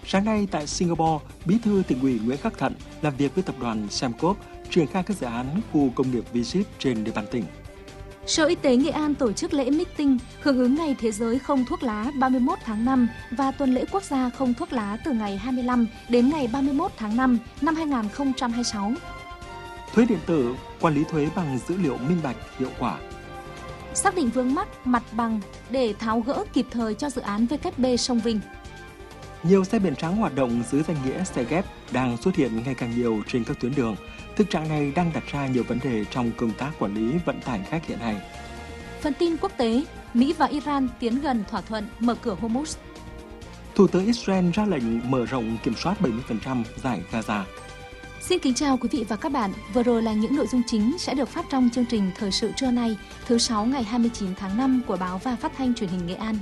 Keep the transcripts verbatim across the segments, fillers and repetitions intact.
Sáng nay tại Singapore, Bí thư Tỉnh ủy Nguyễn Khắc Thận làm việc với tập đoàn Sembcorp triển khai các dự án khu công nghiệp V ship trên địa bàn tỉnh. Sở Y tế Nghệ An tổ chức lễ meeting hưởng ứng Ngày Thế giới không thuốc lá ba mươi mốt tháng năm và tuần lễ quốc gia không thuốc lá từ ngày hai mươi lăm đến ngày ba mươi mốt tháng năm năm hai nghìn không trăm hai mươi sáu. Thuế điện tử, quản lý thuế bằng dữ liệu minh bạch, hiệu quả. Xác định vướng mắc mặt bằng để tháo gỡ kịp thời cho dự án vê kép bê sông Vinh. Nhiều xe biển trắng hoạt động dưới danh nghĩa xe ghép đang xuất hiện ngày càng nhiều trên các tuyến đường. Thực trạng này đang đặt ra nhiều vấn đề trong công tác quản lý vận tải khách hiện nay. Phần tin quốc tế, Mỹ và Iran tiến gần thỏa thuận mở cửa Hormuz. Thủ tướng Israel ra lệnh mở rộng kiểm soát bảy mươi phần trăm giải Gaza. Xin kính chào quý vị và các bạn. Vừa rồi là những nội dung chính sẽ được phát trong chương trình Thời sự trưa nay, thứ sáu ngày hai mươi chín tháng năm của Báo và Phát thanh Truyền hình Nghệ An.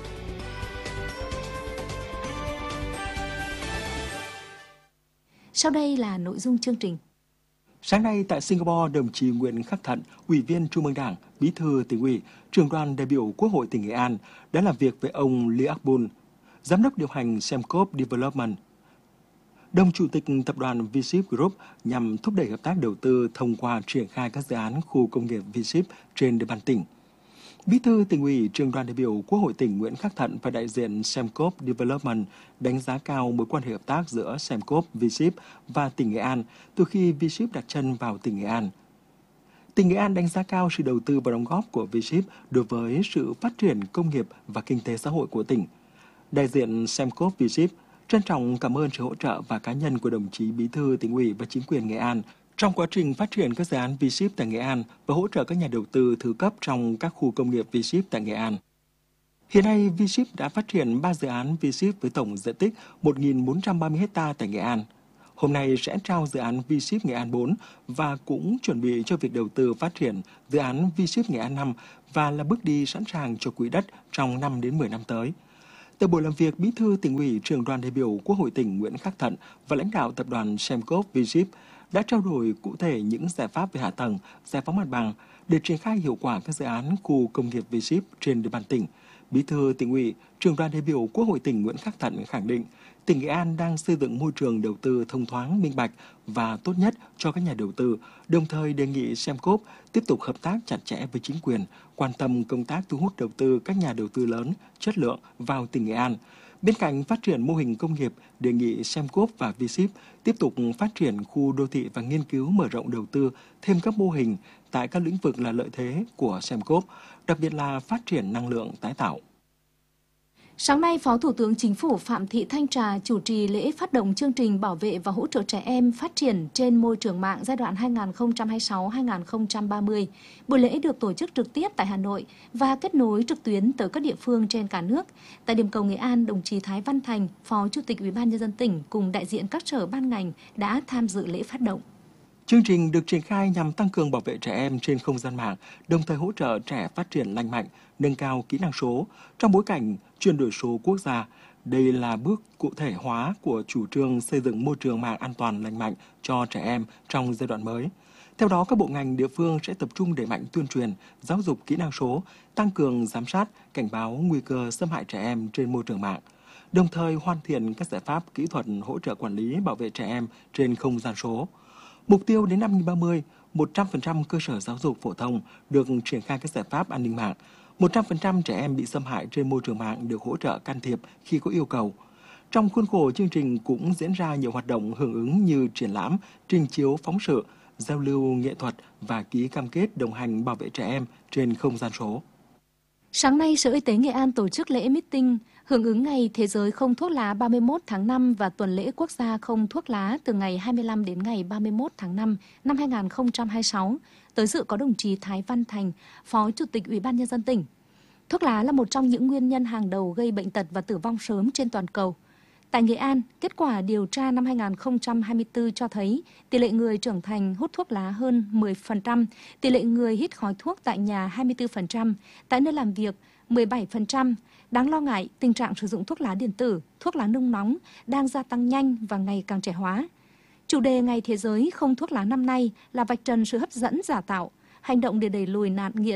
Sau đây là nội dung chương trình. Sáng nay tại Singapore, đồng chí Nguyễn Khắc Thận, Ủy viên Trung ương Đảng, Bí thư Tỉnh ủy, Trưởng đoàn đại biểu Quốc hội tỉnh Nghệ An đã làm việc với ông Lee Ak-bun, Giám đốc điều hành Sembcorp Development, đồng chủ tịch tập đoàn V ship Group nhằm thúc đẩy hợp tác đầu tư thông qua triển khai các dự án khu công nghiệp V ship trên địa bàn tỉnh. Bí thư Tỉnh ủy, Trưởng đoàn đại biểu Quốc hội tỉnh Nguyễn Khắc Thận và đại diện Sembcorp Development đánh giá cao mối quan hệ hợp tác giữa Sembcorp V ship và tỉnh Nghệ An từ khi V ship đặt chân vào tỉnh Nghệ An. Tỉnh Nghệ An đánh giá cao sự đầu tư và đóng góp của V ship đối với sự phát triển công nghiệp và kinh tế xã hội của tỉnh. Đại diện Sembcorp V ship trân trọng cảm ơn sự hỗ trợ và cá nhân của đồng chí Bí thư Tỉnh ủy và chính quyền Nghệ An trong quá trình phát triển các dự án V ship tại Nghệ An và hỗ trợ các nhà đầu tư thứ cấp trong các khu công nghiệp V ship tại Nghệ An. Hiện nay, V ship đã phát triển ba dự án V ship với tổng diện tích một nghìn bốn trăm ba mươi ha tại Nghệ An. Hôm nay sẽ trao dự án V ship Nghệ An bốn và cũng chuẩn bị cho việc đầu tư phát triển dự án V ship Nghệ An năm và là bước đi sẵn sàng cho quỹ đất trong năm đến mười năm tới. Tại buổi làm việc, Bí thư Tỉnh ủy, Trưởng đoàn đại biểu Quốc hội tỉnh Nguyễn Khắc Thận và lãnh đạo tập đoàn Sembcorp V ship đã trao đổi cụ thể những giải pháp về hạ tầng, giải phóng mặt bằng để triển khai hiệu quả các dự án khu công nghiệp V ship trên địa bàn tỉnh. Bí thư Tỉnh ủy, Trưởng đoàn đại biểu Quốc hội tỉnh Nguyễn Khắc Thận khẳng định, tỉnh Nghệ An đang xây dựng môi trường đầu tư thông thoáng, minh bạch và tốt nhất cho các nhà đầu tư, đồng thời đề nghị Sembcorp tiếp tục hợp tác chặt chẽ với chính quyền, quan tâm công tác thu hút đầu tư các nhà đầu tư lớn, chất lượng vào tỉnh Nghệ An. Bên cạnh phát triển mô hình công nghiệp, đề nghị Sembcorp và V ship tiếp tục phát triển khu đô thị và nghiên cứu mở rộng đầu tư thêm các mô hình tại các lĩnh vực là lợi thế của Sembcorp, đặc biệt là phát triển năng lượng tái tạo. Sáng nay, Phó Thủ tướng Chính phủ Phạm Thị Thanh Trà chủ trì lễ phát động chương trình bảo vệ và hỗ trợ trẻ em phát triển trên môi trường mạng giai đoạn hai nghìn không trăm hai mươi sáu đến hai nghìn không trăm ba mươi. Buổi lễ được tổ chức trực tiếp tại Hà Nội và kết nối trực tuyến tới các địa phương trên cả nước. Tại điểm cầu Nghệ An, đồng chí Thái Văn Thành, Phó Chủ tịch Ủy ban nhân dân tỉnh cùng đại diện các sở ban ngành đã tham dự lễ phát động. Chương trình được triển khai nhằm tăng cường bảo vệ trẻ em trên không gian mạng, đồng thời hỗ trợ trẻ phát triển lành mạnh, nâng cao kỹ năng số trong bối cảnh chuyển đổi số quốc gia. Đây là bước cụ thể hóa của chủ trương xây dựng môi trường mạng an toàn lành mạnh cho trẻ em trong giai đoạn mới. Theo đó, các bộ ngành địa phương sẽ tập trung đẩy mạnh tuyên truyền, giáo dục kỹ năng số, tăng cường giám sát, cảnh báo nguy cơ xâm hại trẻ em trên môi trường mạng, đồng thời hoàn thiện các giải pháp kỹ thuật hỗ trợ quản lý bảo vệ trẻ em trên không gian số. Mục tiêu đến năm hai nghìn không trăm ba mươi, một trăm phần trăm cơ sở giáo dục phổ thông được triển khai các giải pháp an ninh mạng. một trăm phần trăm trẻ em bị xâm hại trên môi trường mạng được hỗ trợ can thiệp khi có yêu cầu. Trong khuôn khổ chương trình cũng diễn ra nhiều hoạt động hưởng ứng như triển lãm, trình chiếu phóng sự, giao lưu nghệ thuật và ký cam kết đồng hành bảo vệ trẻ em trên không gian số. Sáng nay, Sở Y tế Nghệ An tổ chức lễ meeting hưởng ứng Ngày Thế giới không thuốc lá ba mươi mốt tháng năm và tuần lễ quốc gia không thuốc lá từ ngày hai mươi lăm đến ngày ba mươi mốt tháng năm năm hai nghìn không trăm hai mươi sáu. Tới dự có đồng chí Thái Văn Thành, Phó Chủ tịch Ủy ban nhân dân tỉnh. Thuốc lá là một trong những nguyên nhân hàng đầu gây bệnh tật và tử vong sớm trên toàn cầu. Tại Nghệ An, kết quả điều tra năm hai nghìn không trăm hai mươi tư cho thấy tỷ lệ người trưởng thành hút thuốc lá hơn mười phần trăm, tỷ lệ người hít khói thuốc tại nhà hai mươi tư phần trăm, tại nơi làm việc mười bảy phần trăm. Đáng lo ngại, tình trạng sử dụng thuốc lá điện tử, thuốc lá nung nóng đang gia tăng nhanh và ngày càng trẻ hóa. Chủ đề Ngày Thế giới không thuốc lá năm nay là vạch trần sự hấp dẫn giả tạo, hành động để đẩy lùi nạn nghiện,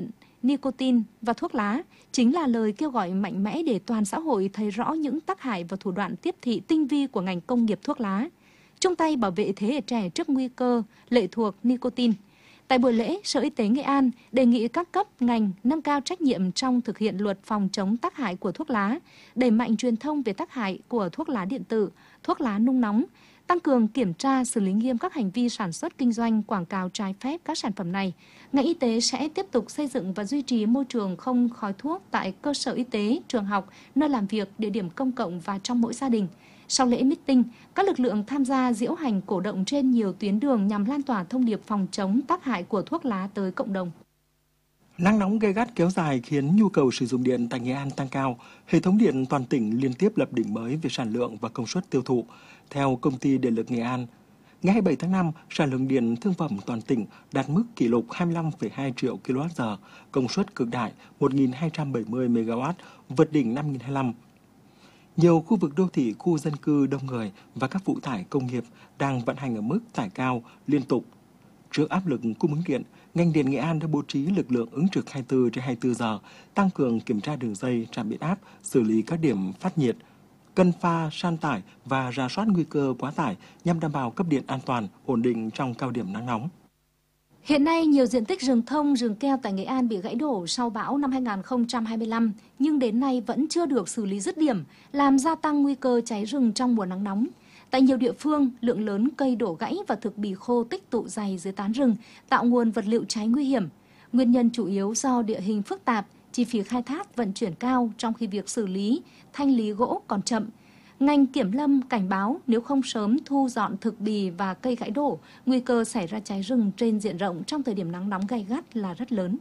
nicotine và thuốc lá chính là lời kêu gọi mạnh mẽ để toàn xã hội thấy rõ những tác hại và thủ đoạn tiếp thị tinh vi của ngành công nghiệp thuốc lá, chung tay bảo vệ thế hệ trẻ trước nguy cơ lệ thuộc nicotine. Tại buổi lễ, Sở Y tế Nghệ An đề nghị các cấp, ngành nâng cao trách nhiệm trong thực hiện luật phòng chống tác hại của thuốc lá, đẩy mạnh truyền thông về tác hại của thuốc lá điện tử, thuốc lá nung nóng, tăng cường kiểm tra, xử lý nghiêm các hành vi sản xuất, kinh doanh, quảng cáo trái phép các sản phẩm này. Ngành y tế sẽ tiếp tục xây dựng và duy trì môi trường không khói thuốc tại cơ sở y tế, trường học, nơi làm việc, địa điểm công cộng và trong mỗi gia đình. Sau lễ meeting, các lực lượng tham gia diễu hành cổ động trên nhiều tuyến đường nhằm lan tỏa thông điệp phòng chống tác hại của thuốc lá tới cộng đồng. Nắng nóng gay gắt kéo dài khiến nhu cầu sử dụng điện tại Nghệ An tăng cao. Hệ thống điện toàn tỉnh liên tiếp lập đỉnh mới về sản lượng và công suất tiêu thụ. Theo Công ty Điện lực Nghệ An, ngày hai mươi bảy tháng năm, sản lượng điện thương phẩm toàn tỉnh đạt mức kỷ lục hai mươi lăm phẩy hai triệu ki lô oát giờ, công suất cực đại một nghìn hai trăm bảy mươi mê ga oát, vượt đỉnh năm nghìn hai mươi lăm. Nhiều khu vực đô thị, khu dân cư đông người và các phụ tải công nghiệp đang vận hành ở mức tải cao liên tục. Trước áp lực cung ứng điện, ngành điện Nghệ An đã bố trí lực lượng ứng trực hai mươi tư trên hai mươi tư giờ, tăng cường kiểm tra đường dây, trạm biến áp, xử lý các điểm phát nhiệt, cân pha, san tải và rà soát nguy cơ quá tải nhằm đảm bảo cấp điện an toàn, ổn định trong cao điểm nắng nóng. Hiện nay, nhiều diện tích rừng thông, rừng keo tại Nghệ An bị gãy đổ sau bão năm hai nghìn không trăm hai mươi lăm, nhưng đến nay vẫn chưa được xử lý dứt điểm, làm gia tăng nguy cơ cháy rừng trong mùa nắng nóng. Tại nhiều địa phương, lượng lớn cây đổ gãy và thực bì khô tích tụ dày dưới tán rừng, tạo nguồn vật liệu cháy nguy hiểm. Nguyên nhân chủ yếu do địa hình phức tạp, chi phí khai thác, vận chuyển cao, trong khi việc xử lý, thanh lý gỗ còn chậm. Ngành kiểm lâm cảnh báo nếu không sớm thu dọn thực bì và cây gãy đổ, nguy cơ xảy ra cháy rừng trên diện rộng trong thời điểm nắng nóng gay gắt là rất lớn.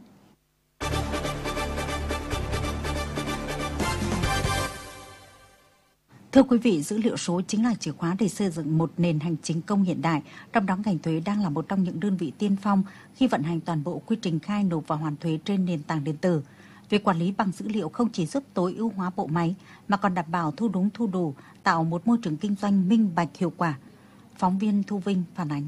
Thưa quý vị, dữ liệu số chính là chìa khóa để xây dựng một nền hành chính công hiện đại, trong đó ngành thuế đang là một trong những đơn vị tiên phong khi vận hành toàn bộ quy trình khai nộp và hoàn thuế trên nền tảng điện tử. Việc quản lý bằng dữ liệu không chỉ giúp tối ưu hóa bộ máy mà còn đảm bảo thu đúng thu đủ, tạo một môi trường kinh doanh minh bạch hiệu quả. Phóng viên Thu Vinh phản ánh.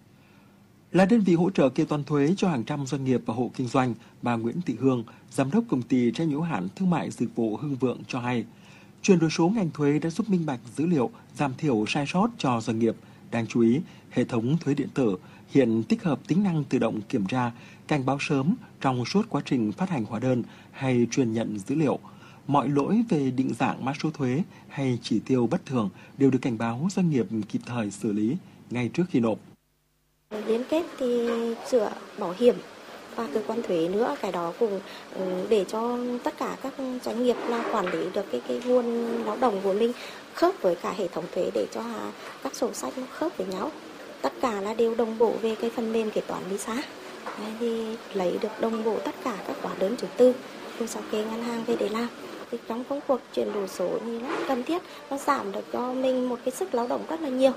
Là đơn vị hỗ trợ kế toán thuế cho hàng trăm doanh nghiệp và hộ kinh doanh, bà Nguyễn Thị Hương, giám đốc công ty trách nhiệm hữu hạn thương mại dịch vụ Hưng Vượng cho hay, chuyển đổi số ngành thuế đã giúp minh bạch dữ liệu, giảm thiểu sai sót cho doanh nghiệp. Đáng chú ý, hệ thống thuế điện tử hiện tích hợp tính năng tự động kiểm tra, cảnh báo sớm trong suốt quá trình phát hành hóa đơn hay truyền nhận dữ liệu. Mọi lỗi về định dạng mã số thuế hay chỉ tiêu bất thường đều được cảnh báo doanh nghiệp kịp thời xử lý ngay trước khi nộp. Liên kết thì giữa bảo hiểm và cơ quan thuế nữa, cái đó cũng để cho tất cả các doanh nghiệp là quản lý được cái cái nguồn lao động của mình khớp với cả hệ thống thuế để cho các sổ sách nó khớp với nhau. Tất cả là đều đồng bộ về cái phần mềm kế toán Visa. Thì lấy được đồng bộ tất cả các hóa đơn chứng từ rồi sau kê ngân hàng về để làm. Thì trong công cuộc chuyển đổi số thì nó cần thiết, nó giảm được cho mình một cái sức lao động rất là nhiều.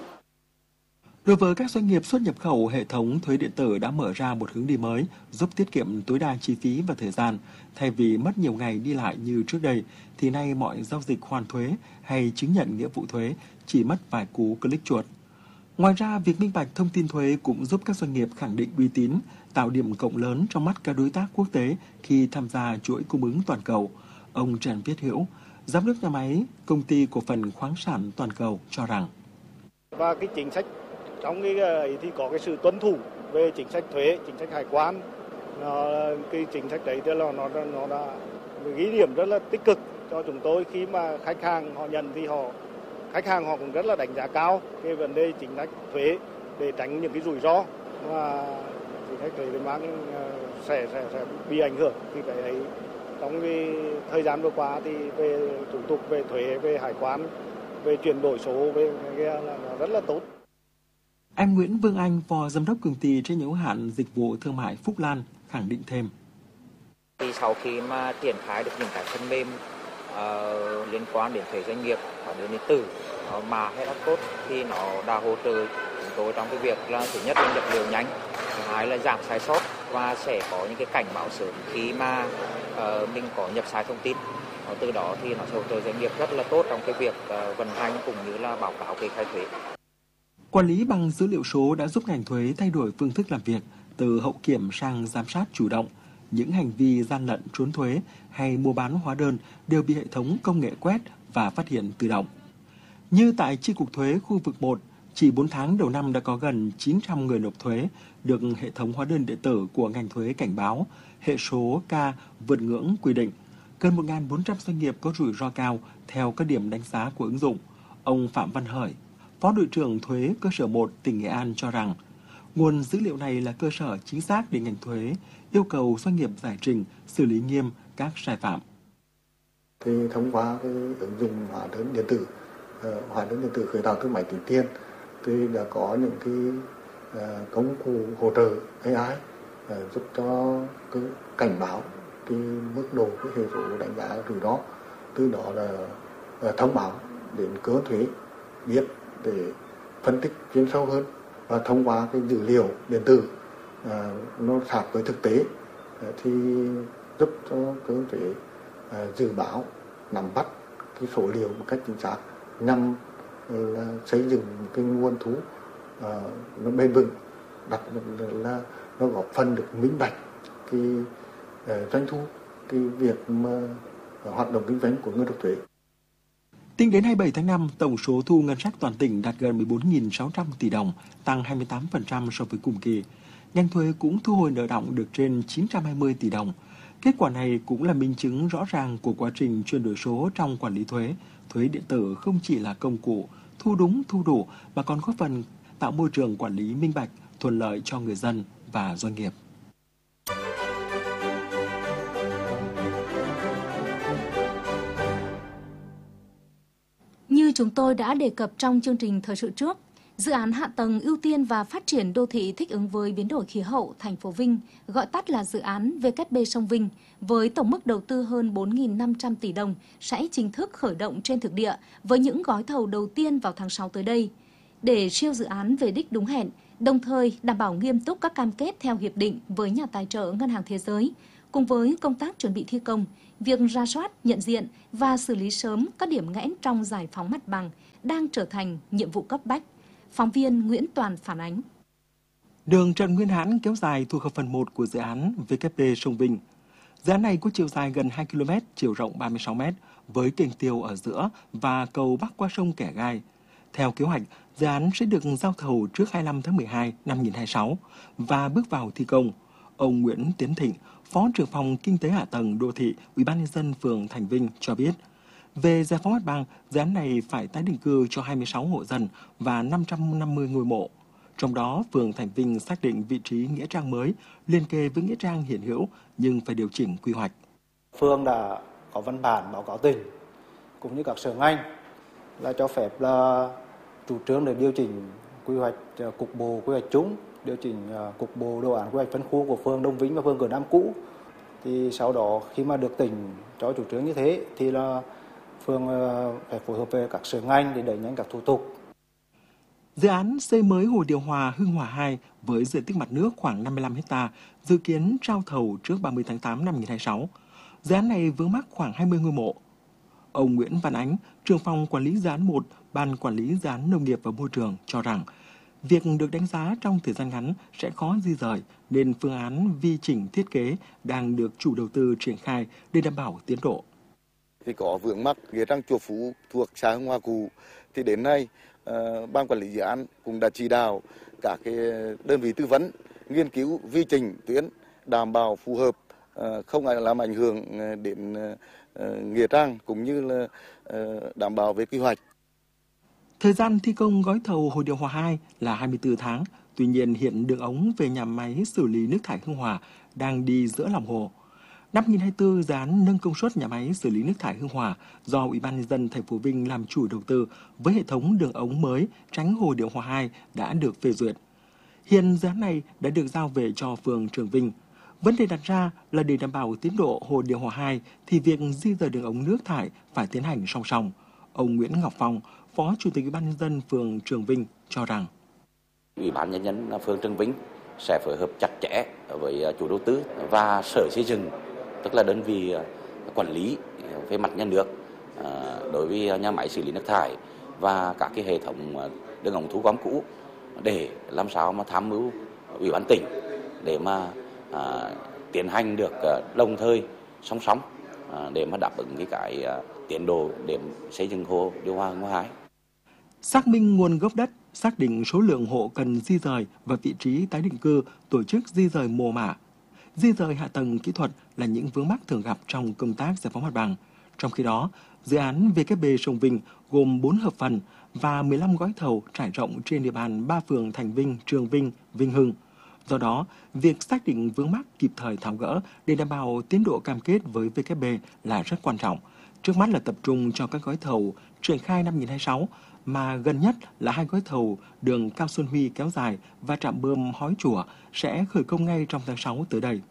Đối với các doanh nghiệp xuất nhập khẩu, hệ thống thuế điện tử đã mở ra một hướng đi mới, giúp tiết kiệm tối đa chi phí và thời gian. Thay vì mất nhiều ngày đi lại như trước đây, thì nay mọi giao dịch hoàn thuế hay chứng nhận nghĩa vụ thuế chỉ mất vài cú click chuột. Ngoài ra, việc minh bạch thông tin thuế cũng giúp các doanh nghiệp khẳng định uy tín, tạo điểm cộng lớn trong mắt các đối tác quốc tế khi tham gia chuỗi cung ứng toàn cầu. Ông Trần Viết Hữu, giám đốc nhà máy Công ty Cổ phần Khoáng sản Toàn cầu cho rằng, và cái chính sách trong cái ấy thì có cái sự tuân thủ về chính sách thuế, chính sách hải quan. Nó, cái chính sách đấy tức là nó nó đã ghi điểm rất là tích cực cho chúng tôi. Khi mà khách hàng họ nhận thì họ khách hàng họ cũng rất là đánh giá cao cái vấn đề chính sách thuế để tránh những cái rủi ro mà chính sách thuế mang sẽ sẽ sẽ bị ảnh hưởng. Thì cái ấy trong cái thời gian vừa qua thì về thủ tục về thuế, về hải quan, về chuyển đổi số, về cái là nó rất là tốt. Anh Nguyễn Vương Anh, phó giám đốc công ty trách nhiệm hữu hạn dịch vụ thương mại Phúc Lan khẳng định thêm. Thì sau khi mà triển khai được những cái phần mềm uh, liên quan đến thuế doanh nghiệp và đến điện tử, uh, mà hay là tốt thì nó đã hỗ trợ chúng tôi trong cái việc là thứ nhất là nhập liệu nhanh, thứ hai là giảm sai sót và sẽ có những cái cảnh báo sớm khi mà uh, mình có nhập sai thông tin. Uh, từ đó thì nó sẽ hỗ trợ doanh nghiệp rất là tốt trong cái việc uh, vận hành cũng như là báo cáo kê khai thuế. Quản lý bằng dữ liệu số đã giúp ngành thuế thay đổi phương thức làm việc từ hậu kiểm sang giám sát chủ động. những hành vi gian lận trốn thuế hay mua bán hóa đơn đều bị hệ thống công nghệ quét và phát hiện tự động. Như tại Chi cục thuế khu vực một, chỉ bốn tháng đầu năm đã có gần chín trăm người nộp thuế được hệ thống hóa đơn điện tử của ngành thuế cảnh báo hệ số K vượt ngưỡng quy định. Gần một nghìn bốn trăm doanh nghiệp có rủi ro cao theo các điểm đánh giá của ứng dụng. Ông Phạm Văn Hởi, Phó đội trưởng thuế cơ sở một tỉnh Nghệ An cho rằng, nguồn dữ liệu này là cơ sở chính xác để ngành thuế yêu cầu doanh nghiệp giải trình, xử lý nghiêm các sai phạm. Thì thông qua cái ứng dụng hóa đơn điện tử, hóa đơn điện tử khởi tạo thương mại tính tiền, thì đã có những cái công cụ hỗ trợ a i giúp cho cái cảnh báo cái mức độ cái hệ số đánh giá rủi ro, từ đó là thông báo đến cơ quan thuế biết để phân tích chuyên sâu hơn, và thông qua cái dữ liệu điện tử à, nó sát với thực tế à, thì giúp cho cơ quan thuế à, dự báo, nắm bắt cái số liệu một cách chính xác, nhằm là xây dựng cái nguồn thu à, nó bền vững, đặc biệt là nó góp phần được minh bạch cái uh, doanh thu, cái việc mà uh, hoạt động kinh doanh của người nộp thuế. Tính đến hai mươi bảy tháng năm, tổng số thu ngân sách toàn tỉnh đạt gần mười bốn nghìn sáu trăm tỷ đồng, tăng hai mươi tám phần trăm so với cùng kỳ. Ngành thuế cũng thu hồi nợ đọng được trên chín trăm hai mươi tỷ đồng. Kết quả này cũng là minh chứng rõ ràng của quá trình chuyển đổi số trong quản lý thuế. Thuế điện tử không chỉ là công cụ thu đúng thu đủ mà còn góp phần tạo môi trường quản lý minh bạch, thuận lợi cho người dân và doanh nghiệp. Như chúng tôi đã đề cập trong chương trình thời sự trước, dự án hạ tầng ưu tiên và phát triển đô thị thích ứng với biến đổi khí hậu thành phố Vinh, gọi tắt là dự án vê kép bê sông Vinh, với tổng mức đầu tư hơn bốn nghìn năm trăm tỷ đồng, sẽ chính thức khởi động trên thực địa với những gói thầu đầu tiên vào tháng sáu tới đây. Để siêu dự án về đích đúng hẹn, đồng thời đảm bảo nghiêm túc các cam kết theo hiệp định với nhà tài trợ Ngân hàng Thế giới, cùng với công tác chuẩn bị thi công, việc rà soát, nhận diện và xử lý sớm các điểm nghẽn trong giải phóng mặt bằng đang trở thành nhiệm vụ cấp bách. Phóng viên Nguyễn Toàn phản ánh. Đường Trần Nguyên Hãn kéo dài thuộc hợp phần một của dự án vê kép bê sông Vinh. Dự án này có chiều dài gần hai ki lô mét, chiều rộng ba mươi sáu mét, với kênh tiêu ở giữa và cầu bắc qua sông Kẻ Gai. Theo kế hoạch, dự án sẽ được giao thầu trước hai mươi lăm tháng mười hai năm hai nghìn không trăm hai mươi sáu và bước vào thi công. Ông Nguyễn Tiến Thịnh, Phó trưởng phòng Kinh tế Hạ tầng Đô thị, Ủy ban nhân dân phường Thành Vinh cho biết, về giải phóng mặt bằng, dự án này phải tái định cư cho hai mươi sáu hộ dân và năm trăm năm mươi ngôi mộ. Trong đó, phường Thành Vinh xác định vị trí nghĩa trang mới liên kề với nghĩa trang hiện hữu nhưng phải điều chỉnh quy hoạch. Phường đã có văn bản báo cáo tỉnh cũng như các sở ngành là cho phép là chủ trương để điều chỉnh quy hoạch cục bộ, quy hoạch chung, điều chỉnh cục bộ đồ án quy hoạch phân khu của phường Đông Vĩnh và phường Cửa Nam cũ. Thì sau đó khi mà được tỉnh cho chủ trương như thế thì là phường phải phối hợp với các sở ngành để đẩy nhanh các thủ tục. Dự án xây mới hồ điều hòa Hưng Hòa hai với diện tích mặt nước khoảng năm mươi lăm héc ta, dự kiến trao thầu trước ba mươi tháng tám năm hai nghìn không trăm hai mươi sáu. Dự án này vướng mắc khoảng hai mươi ngôi mộ. Ông Nguyễn Văn Ánh, trưởng phòng quản lý dự án một, Ban quản lý dự án nông nghiệp và môi trường cho rằng, việc được đánh giá trong thời gian ngắn sẽ khó di dời nên phương án vi chỉnh thiết kế đang được chủ đầu tư triển khai để đảm bảo tiến độ. Thì có vướng mắc nghĩa trang Chùa Phú thuộc xã Hưng Hòa cũ, thì đến nay uh, ban quản lý dự án cũng đã chỉ đạo các cái đơn vị tư vấn nghiên cứu vi chỉnh tuyến đảm bảo phù hợp, uh, không làm ảnh hưởng đến uh, nghĩa trang cũng như là uh, đảm bảo về quy hoạch. Thời gian thi công gói thầu hồ điều hòa hai là hai mươi tư tháng, tuy nhiên hiện đường ống về nhà máy xử lý nước thải Hưng Hòa đang đi giữa lòng hồ. Năm hai nghìn không trăm hai mươi tư, dự án nâng công suất nhà máy xử lý nước thải Hưng Hòa do Ủy ban nhân dân thành phố Vinh làm chủ đầu tư với hệ thống đường ống mới tránh hồ điều hòa hai đã được phê duyệt. Hiện dự án này đã được giao về cho phường Trường Vinh. Vấn đề đặt ra là để đảm bảo tiến độ hồ điều hòa hai thì việc di dời đường ống nước thải phải tiến hành song song. Ông Nguyễn Ngọc Phong, Phó Chủ tịch Ủy ban nhân dân phường Trường Vinh cho rằng Ủy ban nhân dân phường Trường Vinh sẽ phối hợp chặt chẽ với chủ đầu tư và Sở Xây dựng, tức là đơn vị quản lý về mặt nhà nước đối với nhà máy xử lý nước thải và các cái hệ thống đường ống thu gom cũ để làm sao mà tham mưu Ủy ban tỉnh để mà à, tiến hành được đồng thời song song để mà đáp ứng cái cái tiến độ để xây dựng hồ điều hòa Hương Hóa hai. Xác minh nguồn gốc đất, xác định số lượng hộ cần di rời và vị trí tái định cư, tổ chức di rời mồ mả. Di rời hạ tầng kỹ thuật là những vướng mắc thường gặp trong công tác giải phóng mặt bằng. Trong khi đó, dự án vê kép bê Sông Vinh gồm bốn hợp phần và mười lăm gói thầu trải rộng trên địa bàn ba phường Thành Vinh, Trường Vinh, Vinh Hưng. Do đó, việc xác định vướng mắc kịp thời tháo gỡ để đảm bảo tiến độ cam kết với vê kép bê là rất quan trọng. Trước mắt là tập trung cho các gói thầu triển khai năm hai nghìn không trăm hai mươi sáu, mà gần nhất là hai gói thầu đường Cao Xuân Huy kéo dài và trạm bơm Hói Chùa sẽ khởi công ngay trong tháng sáu tới đây.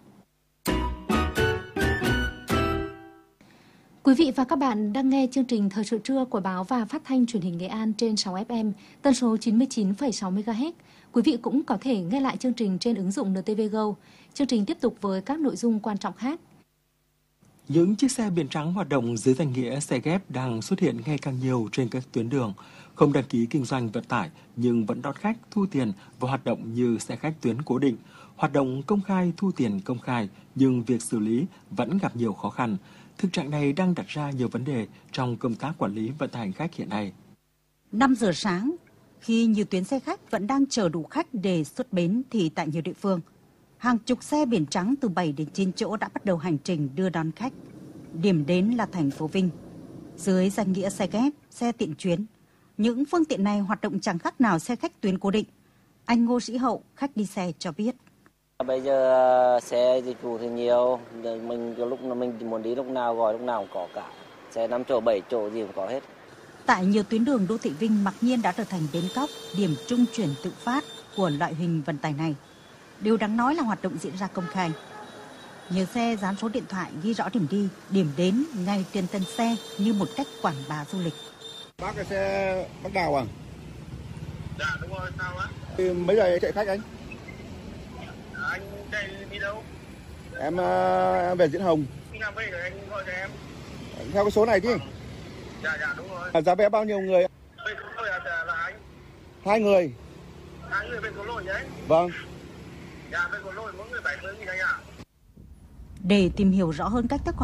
Quý vị và các bạn đang nghe chương trình Thời sự trưa của Báo và Phát thanh Truyền hình Nghệ An trên sáu ép em, tần số chín mươi chín phẩy sáu mê ga héc. Quý vị cũng có thể nghe lại chương trình trên ứng dụng en tê vê Go. Chương trình tiếp tục với các nội dung quan trọng khác. Những chiếc xe biển trắng hoạt động dưới danh nghĩa xe ghép đang xuất hiện ngày càng nhiều trên các tuyến đường, không đăng ký kinh doanh vận tải nhưng vẫn đón khách, thu tiền và hoạt động như xe khách tuyến cố định. Hoạt động công khai, thu tiền công khai nhưng việc xử lý vẫn gặp nhiều khó khăn. Thực trạng này đang đặt ra nhiều vấn đề trong công tác quản lý vận tải hành khách hiện nay. năm giờ sáng, khi nhiều tuyến xe khách vẫn đang chờ đủ khách để xuất bến thì tại nhiều địa phương, hàng chục xe biển trắng từ bảy đến chín chỗ đã bắt đầu hành trình đưa đón khách. Điểm đến là thành phố Vinh. Dưới danh nghĩa xe ghép, xe tiện chuyến, những phương tiện này hoạt động chẳng khác nào xe khách tuyến cố định. Anh Ngô Sĩ Hậu, khách đi xe cho biết. Bây giờ xe dịch vụ thì nhiều, mình lúc mình muốn đi lúc nào gọi lúc nào cũng có cả. Xe năm chỗ, bảy chỗ gì cũng có hết. Tại nhiều tuyến đường đô thị Vinh mặc nhiên đã trở thành bến cóc, điểm trung chuyển tự phát của loại hình vận tải này. Điều đáng nói là hoạt động diễn ra công khai. Nhiều xe dán số điện thoại ghi rõ điểm đi, điểm đến ngay trên thân xe như một cách quảng bá du lịch. Bác cái xe Bắc Đào à? Dạ đúng rồi, sao á? Thì mấy giờ chạy khách anh? Anh chạy đi đâu? Em, em về Diễn Hồng. Khi nào về rồi anh gọi cho em. Theo cái số này chứ? Dạ dạ đúng rồi. À, giá vé bao nhiêu người? Về số lỗi là, là anh. Hai người. Hai người về số lỗi nhé. Vâng. Dạ về số lỗi mỗi người bảy mươi nghìn anh ạ. Để tìm hiểu rõ hơn cách thức